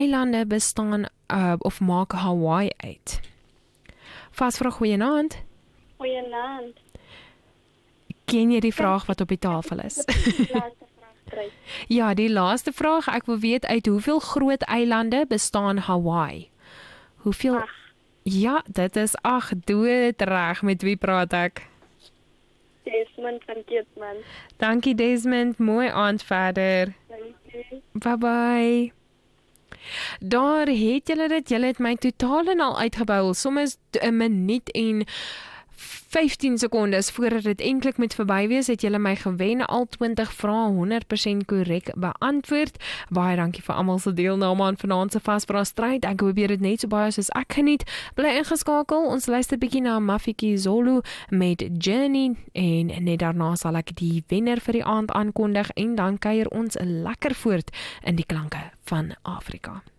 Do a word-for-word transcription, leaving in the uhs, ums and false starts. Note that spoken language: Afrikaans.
eilande bestaan uh, of maak Hawaii uit? Vasvraag, goeienaand. Goeienaand. Ken jy die vraag wat op die tafel is? Laaste vraag kry. Ja, die laaste vraag. Ek wil weet uit hoeveel groot eilande bestaan Hawaii? Hoeveel? Ag. Ja, dit is ag, dood reg. Met wie praat ek? Desmond van Keetman. Dankie Desmond, mooi aand verder. Dankie. Bye bye. Daar het julle dit, julle het my totaal en al uitgebuil, soms 'n minuut en vyftien sekondes voordat dit eintlik moet verby wees, het julle my gewen, al twintig vrae honderd persent korrek beantwoord. Baie dankie vir almal se deelname aan vanaand se Vasvra stryd. Ek hoop jy het net so baie soos ek geniet. Bly ingeskakel, ons luister bietjie na Mafiki Zulu met Journey en net daarna sal ek die wenner vir die aand aankondig en dan kuier ons lekker voort in die klanke van Afrika.